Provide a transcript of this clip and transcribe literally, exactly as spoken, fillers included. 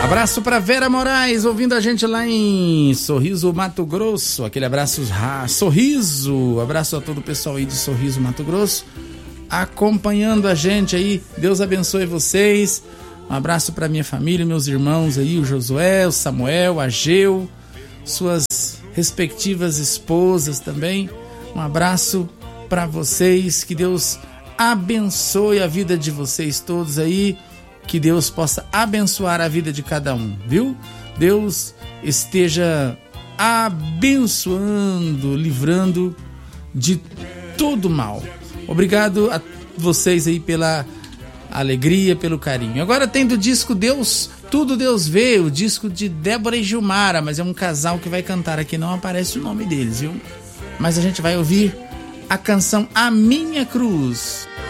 Abraço para Vera Moraes, ouvindo a gente lá em Sorriso, Mato Grosso. Aquele abraço, ah, Sorriso. Abraço a todo o pessoal aí de Sorriso, Mato Grosso, acompanhando a gente aí. Deus abençoe vocês. Um abraço para minha família, meus irmãos aí, o Josué, o Samuel, o Ageu, suas respectivas esposas também. Um abraço para vocês. Que Deus abençoe a vida de vocês todos aí. Que Deus possa abençoar a vida de cada um, viu? Deus esteja abençoando, livrando de todo mal. Obrigado a vocês aí pela alegria, pelo carinho. Agora tem do disco Deus, Tudo Deus Vê, o disco de Débora e Gilmara, mas é um casal que vai cantar aqui, não aparece o nome deles, viu? Mas a gente vai ouvir a canção A Minha Cruz.